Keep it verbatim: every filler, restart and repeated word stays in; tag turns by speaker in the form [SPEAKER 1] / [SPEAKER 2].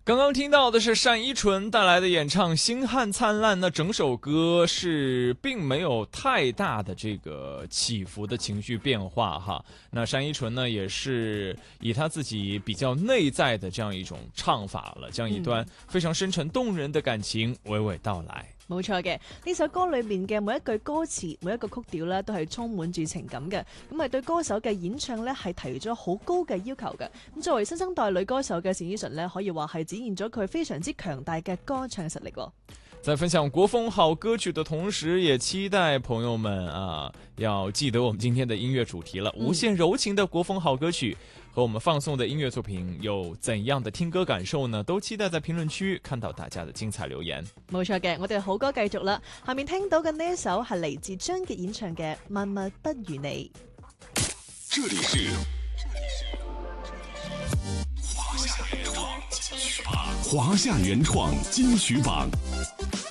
[SPEAKER 1] 刚刚听到的是单依纯带来的演唱《星汉灿烂》，那整首歌是并没有太大的这个起伏的情绪变化哈。那单依纯呢，也是以她自己比较内在的这样一种唱法了，將一段非常深沉動人的感情娓娓道來。
[SPEAKER 2] 冇錯嘅，呢首歌裏面嘅每一句歌詞、每一個曲調咧，都係充滿住情感嘅。咁係對歌手嘅演唱咧，係提咗好高嘅要求嘅。咁作為新生代女歌手嘅單依純咧，可以話係展現咗佢非常之強大嘅歌唱實力喎。
[SPEAKER 1] 在分享國風好歌曲的同時，也期待朋友們啊，要記得我們今天的音樂主題了。無限柔情的國風好歌曲和我們放送的音樂作品有怎樣的聽歌感受呢？都期待在評論區看到大家的精彩留言。
[SPEAKER 2] 冇錯嘅，我哋好歌繼續啦。下面聽到嘅呢一首係嚟自張傑演唱嘅《萬物不如你》。
[SPEAKER 3] 這裡是華夏原創金曲榜，華夏原創金曲榜。